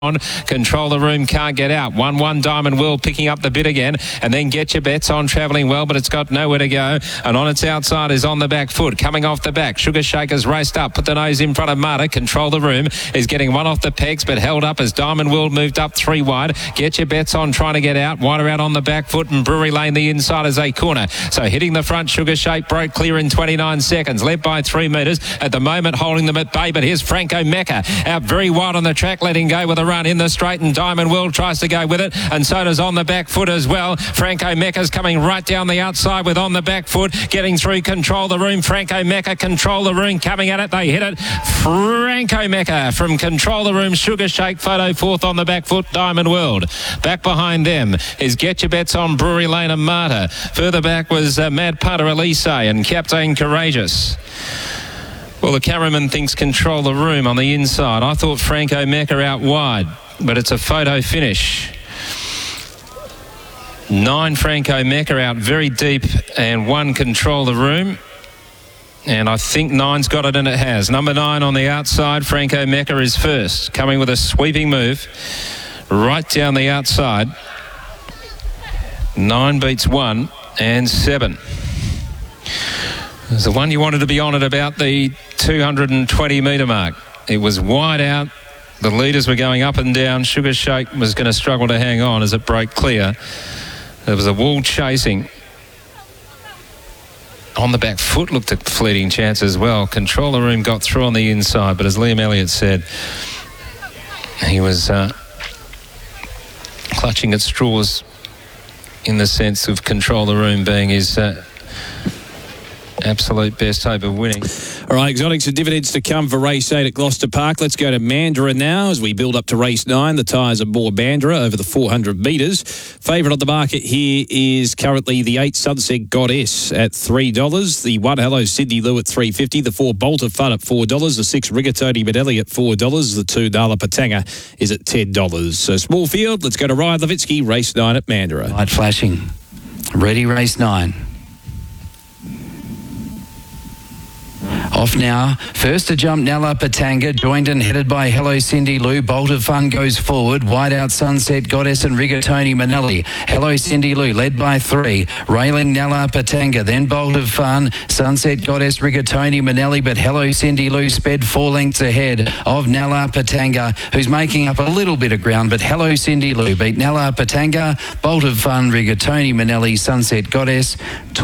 on. Control the Room can't get out. 1-1 Diamond Will picking up the bit again, and then Get Your Bets On travelling well, but it's got nowhere to go, and on its outside is On the Back Foot coming off the back. Sugar Shaker's raced up, put the nose in front of Marta. Control the Room is getting one off the pegs, but held up as Diamond Will moved up 3 wide. Get Your Bets On trying to get out, wider out on the back foot, and Brewery Lane the inside as a corner. So hitting the front, Sugar Shake broke clear in 29 seconds, led by 3 metres at the moment, holding them at bay. But here's Franco Mecca out very wide on the track, letting go with a run in the straight, and Diamond Will tries to go with it, and so does On the Back Foot as well. Franco Mecca's coming right down the outside with On the Back Foot, getting through. Control the Room, Franco Mecca, Control the Room coming at it, they hit it. Franco Mecca from Control the Room, Sugar Shake photo fourth On the Back Foot, Diamond World. Back behind them is Get Your Bets On, Brewery Lane and Marta. Further back was Mad Punter Elise and Captain Courageous. Well, the cameraman thinks Control the Room on the inside. I thought Franco Mecca out wide, but it's a photo finish. 9 Franco Mecca out very deep, and 1 Control the Room. And I think 9's got it, and it has. Number 9 on the outside, Franco Mecca is first, coming with a sweeping move right down the outside. 9 beats 1 and 7. There's the one you wanted to be on at about the 220 metre mark. It was wide out. The leaders were going up and down. Sugar Shake was going to struggle to hang on as it broke clear. There was a wall chasing. On the Back Foot looked at fleeting chance as well. Control the Room got through on the inside, but as Liam Elliott said, he was clutching at straws in the sense of Control the Room being his absolute best hope of winning. All right, exotics and dividends to come for race 8 at Gloucester Park. Let's go to Mandurah now as we build up to race 9. The tyres are more Mandurah over the 400 metres. Favourite on the market here is currently the 8 Sunset Goddess at $3. The 1 Hello Sydney Lou at $3.50. The 4 Bolt of Fun at $4. The 6 Rigatoni Manelli at $4. The 2 Nala Patanga is at $10. So small field. Let's go to Ryan Levitsky, race 9 at Mandurah. Light flashing. Ready, race 9. Off now. First to jump, Nala Patanga, joined and headed by Hello Cindy Lou. Bolt of Fun goes forward. Wide out Sunset Goddess and Rigatoni Manelli. Hello Cindy Lou led by 3. Railing Nala Patanga, then Bolt of Fun, Sunset Goddess, Rigatoni Manelli, but Hello Cindy Lou sped 4 lengths ahead of Nala Patanga, who's making up a little bit of ground, but Hello Cindy Lou beat Nala Patanga, Bolt of Fun, Rigatoni Manelli, Sunset Goddess,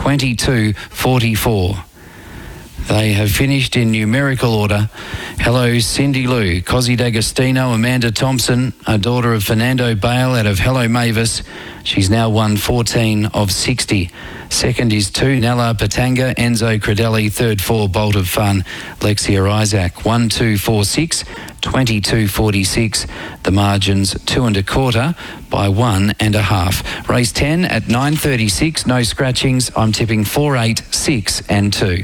22.44. They have finished in numerical order. Hello Cindy Lou, Cosy D'Agostino, Amanda Thompson, a daughter of Fernando Bale out of Hello Mavis. She's now won 14 of 60. Second is 2 Nala Patanga, Enzo Credelli. Third 4 Bolt of Fun, Lexia Isaac. 1, 2, 4, 6, 22.46. The margins 2 1/4 by 1 1/2. Race 10 at 9.36. No scratchings. I'm tipping 4, 8, 6 and 2.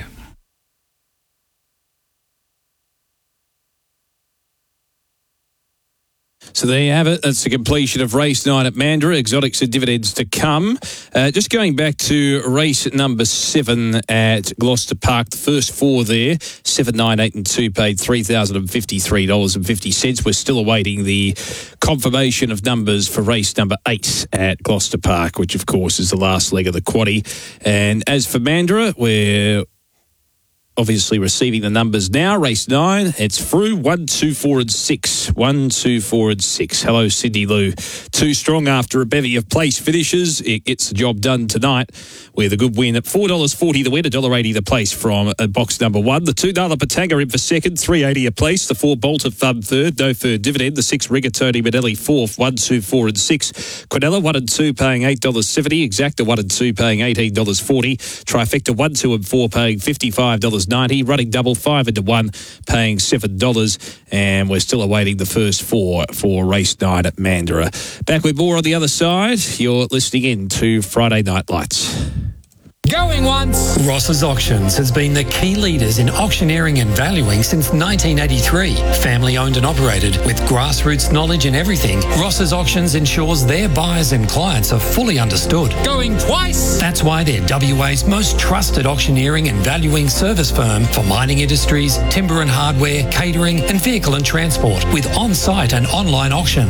So there you have it. That's the completion of race 9 at Mandurah. Exotics and dividends to come. Just going back to race number 7 at Gloucester Park. The first 4 there, 7, 9, 8 and 2 paid $3,053.50. We're still awaiting the confirmation of numbers for race number 8 at Gloucester Park, which of course is the last leg of the quaddie. And as for Mandurah, we're obviously receiving the numbers now. Race 9, it's through 1, 2, 4 and 6. 1, 2, 4 and 6. Hello Sydney Lou. 2 strong after a bevy of place finishes. It gets the job done tonight with a good win at $4.40 the win, $1.80 the place from box number 1. The 2 Nala Patanga in for second, $3.80 a place. The 4 Bolt of Fun third, no third dividend. The 6 Rigatoni Manelli fourth, 1, 2, 4 and 6. Quinella 1 and 2 paying $8.70. Exacta 1 and 2 paying $18.40. Trifecta 1, 2 and 4 paying $55.90. Running double 5 into 1 paying $7. And we're still awaiting the first 4 for race 9 at Mandurah. Back with more on the other side. You're listening in to Friday Night Lights. Going once. Ross's Auctions has been the key leaders in auctioneering and valuing since 1983. Family owned and operated with grassroots knowledge in everything, Ross's Auctions ensures their buyers and clients are fully understood. Going twice. That's why they're WA's most trusted auctioneering and valuing service firm for mining industries, timber and hardware, catering and vehicle and transport, with on-site and online auctions.